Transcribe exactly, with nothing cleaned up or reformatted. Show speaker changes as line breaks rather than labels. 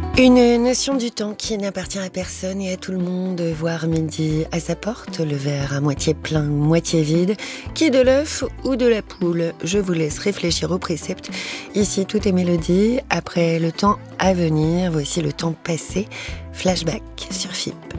Une notion du temps qui n'appartient à personne et à tout le monde, voir midi à sa porte, le verre à moitié plein, moitié vide, qui de l'œuf ou de la poule. Je vous laisse réfléchir au précepte. Ici, tout est mélodie. Après le temps à venir, voici le temps passé. Flashback sur F I P.